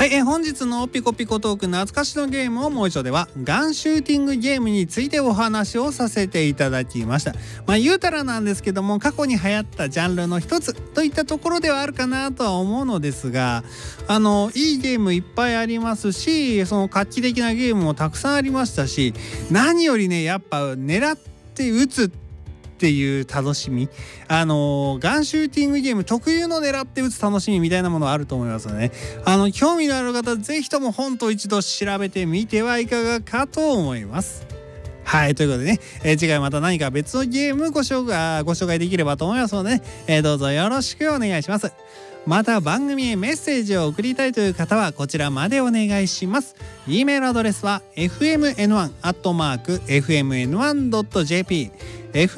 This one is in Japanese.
はい、本日のピコピコトーク懐かしのゲームをもう一度ではガンシューティングゲームについてお話をさせていただきました。言うたらなんですけども、過去に流行ったジャンルの一つといったところではあるかなとは思うのですが、いいゲームいっぱいありますし、その画期的なゲームもたくさんありましたし、何よりねやっぱ狙って撃つっていう楽しみ、ガンシューティングゲーム特有の狙って撃つ楽しみみたいなものあると思いますので、ね、興味のある方ぜひとも本と一度調べてみてはいかがかと思います。はい、ということでね、次回また何か別のゲームご紹介できればと思いますので、ね、どうぞよろしくお願いします。また番組へメッセージを送りたいという方はこちらまでお願いします。 E メールアドレスは fmn1@fmn1.jp